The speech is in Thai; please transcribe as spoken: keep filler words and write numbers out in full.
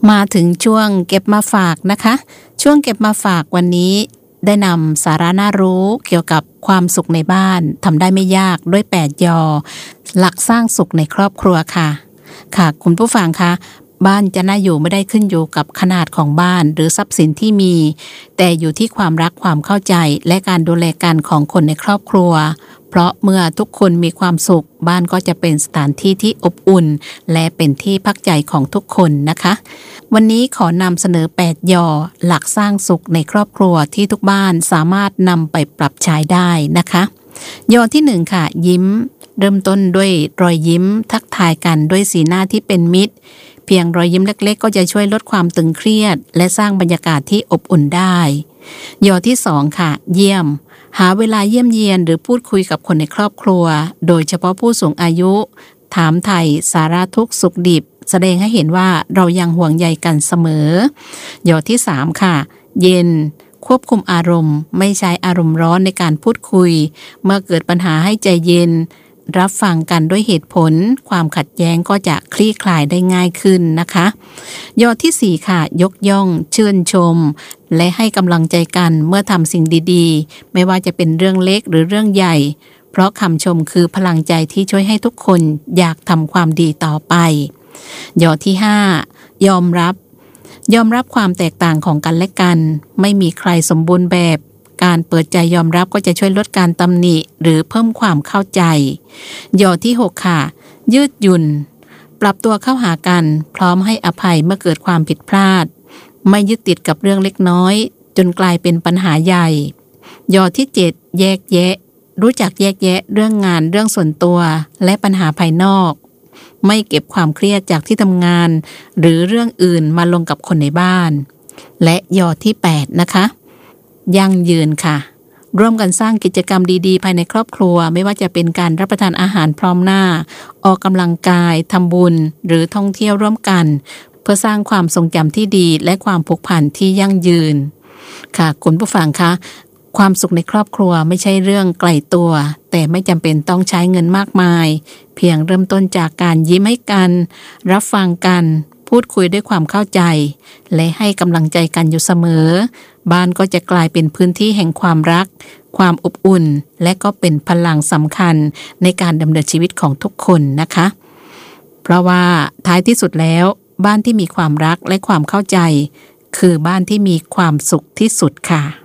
มาถึงช่วงเก็บมาฝากนะคะช่วงเก็บมาฝากวันนี้ได้นำสาระน่ารู้เกี่ยวกับความสุขในบ้านทำได้ไม่ยากด้วยแปดยอหลักสร้างสุขในครอบครัวค่ะค่ะคุณผู้ฟังคะบ้านจะน่าอยู่ไม่ได้ขึ้นอยู่กับขนาดของบ้านหรือทรัพย์สินที่มีแต่อยู่ที่ความรักความเข้าใจและการดูแลกันของคนในครอบครัวเพราะเมื่อทุกคนมีความสุขบ้านก็จะเป็นสถานที่ที่อบอุ่นและเป็นที่พักใจของทุกคนนะคะวันนี้ขอนำเสนอแปดยอหลักสร้างสุขในครอบครัวที่ทุกบ้านสามารถนำไปปรับใช้ได้นะคะยอที่หนึ่งค่ะยิ้มเริ่มต้นด้วยรอยยิ้มทักทายกันด้วยสีหน้าที่เป็นมิตรเพียงรอยยิ้มเล็กๆก็จะช่วยลดความตึงเครียดและสร้างบรรยากาศที่อบอุ่นได้ยอที่สองค่ะเยี่ยมหาเวลาเยี่ยมเยียนหรือพูดคุยกับคนในครอบครัวโดยเฉพาะผู้สูงอายุถามไถ่สารทุกข์สุขดิบแสดงให้เห็นว่าเรายังห่วงใยกันเสมอยอที่สามค่ะเย็นควบคุมอารมณ์ไม่ใช้อารมณ์ร้อนในการพูดคุยเมื่อเกิดปัญหาให้ใจเย็นรับฟังกันด้วยเหตุผลความขัดแย้งก็จะคลี่คลายได้ง่ายขึ้นนะคะยอที่สี่ค่ะยกย่องชื่นชมและให้กำลังใจกันเมื่อทำสิ่งดีๆไม่ว่าจะเป็นเรื่องเล็กหรือเรื่องใหญ่เพราะคำชมคือพลังใจที่ช่วยให้ทุกคนอยากทำความดีต่อไปยอที่ห้ายอมรับยอมรับความแตกต่างของกันและกันไม่มีใครสมบูรณ์แบบการเปิดใจยอมรับก็จะช่วยลดการตำหนิหรือเพิ่มความเข้าใจยอที่หกค่ะยืดหยุ่นปรับตัวเข้าหากันพร้อมให้อภัยเมื่อเกิดความผิดพลาดไม่ยึดติดกับเรื่องเล็กน้อยจนกลายเป็นปัญหาใหญ่ยอที่เจ็ดแยกแยะรู้จักแยกแยะเรื่องงานเรื่องส่วนตัวและปัญหาภายนอกไม่เก็บความเครียดจากที่ทำงานหรือเรื่องอื่นมาลงกับคนในบ้านและยอที่แปดนะคะยั่งยืนค่ะร่วมกันสร้างกิจกรรมดีๆภายในครอบครัวไม่ว่าจะเป็นการรับประทานอาหารพร้อมหน้าออกกำลังกายทำบุญหรือท่องเที่ยวร่วมกันเพื่อสร้างความทรงจำที่ดีและความผูกพันที่ยั่งยืนค่ะคุณผู้ฟังคะความสุขในครอบครัวไม่ใช่เรื่องไกลตัวแต่ไม่จำเป็นต้องใช้เงินมากมายเพียงเริ่มต้นจากการยิ้มให้กันรับฟังกันพูดคุยด้วยความเข้าใจและให้กำลังใจกันอยู่เสมอบ้านก็จะกลายเป็นพื้นที่แห่งความรักความอบอุ่นและก็เป็นพลังสำคัญในการดำเนินชีวิตของทุกคนนะคะเพราะว่าท้ายที่สุดแล้วบ้านที่มีความรักและความเข้าใจคือบ้านที่มีความสุขที่สุดค่ะ